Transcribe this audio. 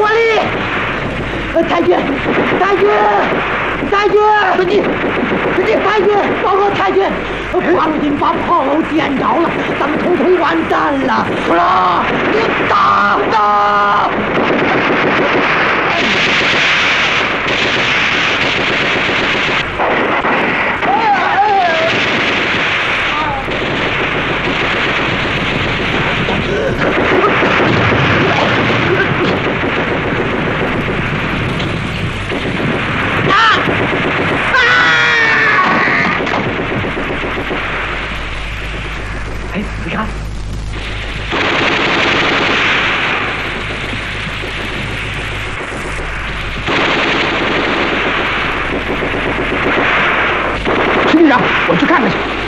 我哩！太君，太君，太君！太君，报告太君，黄金把炮楼见着了，咱们统统完蛋了！不啦，你打他！哎，你看。